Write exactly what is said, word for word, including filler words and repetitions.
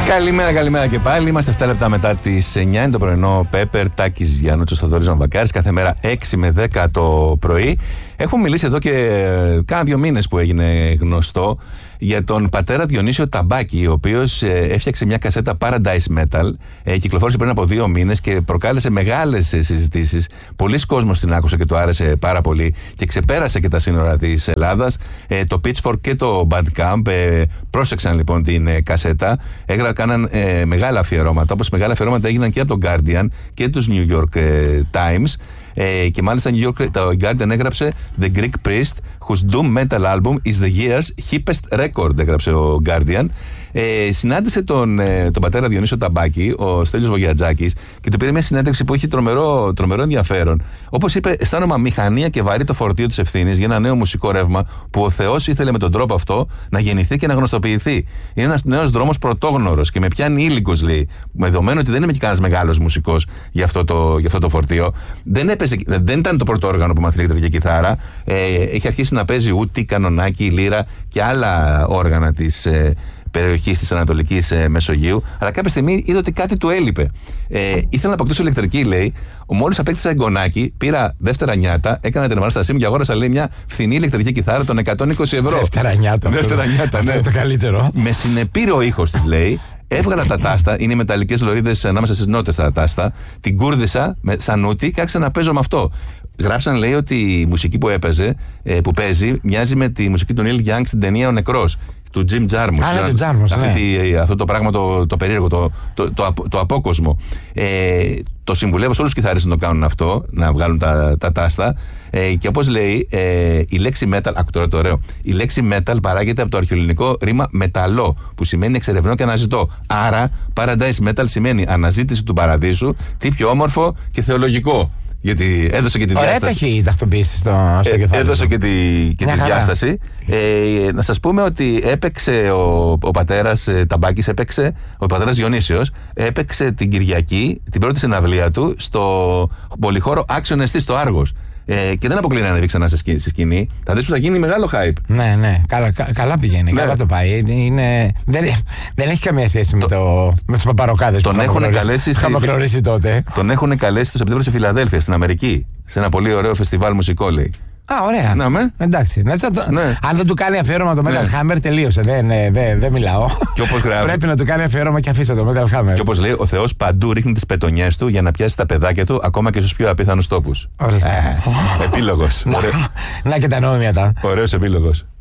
Καλημέρα, καλημέρα και πάλι. Είμαστε επτά λεπτά μετά τις εννιά. Είναι το πρωινό Πέπερ, Τάκης Γιαννούτσος, Θοδωρής Μαμβακάρης. Κάθε μέρα έξι με δέκα το πρωί. Έχουμε μιλήσει εδώ και κάνα δύο μήνες που έγινε γνωστό για τον πατέρα Διονύσιο Ταμπάκη, ο οποίος έφτιαξε μια κασέτα Paradise Metal. Ε, κυκλοφόρησε πριν από δύο μήνες και προκάλεσε μεγάλες συζητήσεις. Πολλοί κόσμος την άκουσε και του άρεσε πάρα πολύ και ξεπέρασε και τα σύνορα της Ελλάδας. Ε, το Pitchfork και το Bandcamp ε, πρόσεξαν λοιπόν την ε, κασέτα. Έγρα, κάναν ε, μεγάλα αφιερώματα, όπως μεγάλα αφιερώματα έγιναν και από τον Guardian και τους New York ε, Times. Ε, και μάλιστα New York, το Guardian έγραψε The Greek Priest whose doom metal album is the year's hippest record, έγραψε ο Guardian. Ε, συνάντησε τον, ε, τον πατέρα Διονύσιο Ταμπάκη, ο Στέλιος Βογιατζάκης, και του πήρε μια συνέντευξη που έχει τρομερό, τρομερό ενδιαφέρον. Όπως είπε, αισθάνομαι αμηχανία και βαρύ το φορτίο της ευθύνης για ένα νέο μουσικό ρεύμα που ο Θεός ήθελε με τον τρόπο αυτό να γεννηθεί και να γνωστοποιηθεί. Είναι ένας νέος δρόμος πρωτόγνωρος και με πιάνει ήλικος, λέει. Με δεδομένο ότι δεν είμαι και κανένας μεγάλος μουσικός για αυτό το, για αυτό το φορτίο. Δεν, έπαιζε, δεν ήταν το πρώτο όργανο που μάθει ηλεκτρική κιθάρα. Ε, έχει αρχίσει να παίζει ούτι, κανονάκι, λύρα και άλλα όργανα της ε, περιοχής της Ανατολικής ε, Μεσογείου. Αλλά κάποια στιγμή είδε ότι κάτι του έλειπε. Ε, ήθελα να αποκτήσω ηλεκτρική, λέει. Μόλις απέκτησα εγγονάκι, πήρα δεύτερα νιάτα, έκανα την επανάστασή μου και αγόρασα, λέει, μια φθηνή ηλεκτρική κιθάρα των εκατόν είκοσι ευρώ. Δεύτερα νιάτα. Δεύτερα νιάτα, αυτό ναι. είναι το καλύτερο. Με συνεπήρω ήχος της, λέει. Έβγαλα τα τάστα, είναι οι μεταλλικές λωρίδες ανάμεσα στις νότες τα τάστα. Την κούρδισα με σανούτι και άρχισα να παίζω με αυτό. Γράψαν, λέει, ότι η μουσική που έπαιζε, που παίζει, μοιάζει με τη μουσική του Neil Young στην ταινία Ο Νεκρός, του Jim Jarmusch. Α, ναι, του Jarmusch, ναι. Αυτή, αυτό το πράγμα το, το περίεργο, το, το, το, το, το απόκοσμο. Ε, το συμβουλεύω σε όλους τους κιθάριστες να το κάνουν αυτό, να βγάλουν τα, τα τάστα. Ε, και όπως λέει, ε, η λέξη metal, άκου τώρα το ωραίο, η λέξη metal παράγεται από το αρχαιοελληνικό ρήμα μεταλλό, που σημαίνει εξερευνώ και αναζητώ. Άρα, Paradise Metal σημαίνει αναζήτηση του παραδείσου, τι πιο όμορφο και θεολογικό. Γιατί έδωσε και τη Ωραία, διάσταση. Ωραία, έχει τακτοποιήσει στο, στο ε, κεφάλι. Έδωσε και τη, και τη διάσταση. Ε, να σας πούμε ότι έπαιξε ο, ο πατέρας ε, Ταμπάκης, έπαιξε, ο πατέρας Διονύσιος, έπαιξε την Κυριακή, την πρώτη συναυλία του, στο πολυχώρο Άξιον Εστί στο Άργος. Ε, και δεν αποκλείει να ανέβει ξανά στη σκηνή. Θα δεις που θα γίνει μεγάλο hype. Ναι, ναι, καλά, καλά πηγαίνει. Ναι. Καλά το πάει. Είναι, δεν, δεν έχει καμία σχέση το, με, το, με τους παπαροκάδες που είχαμε γνωρίσει τότε. Τον έχουν καλέσει το Σεπτέμβριο στη Φιλαδέλφια, στην Αμερική. Σε ένα πολύ ωραίο φεστιβάλ μουσικό, λέει. Α, ωραία. Να με. Εντάξει. Να, το, ναι. Αν δεν του κάνει αφιέρωμα το Metal ναι. Hammer, τελείωσε. Δεν ναι, δε, δε μιλάω. Πρέπει να του κάνει αφιέρωμα και αφήστε το Metal Hammer. Και όπως λέει, ο Θεός παντού ρίχνει τις πετονιές του για να πιάσει τα παιδάκια του, ακόμα και στους πιο απίθανους τόπους. Ορίστε. Ε, επίλογος. να, να και τα νόμια τα. Ωραίος επίλογος.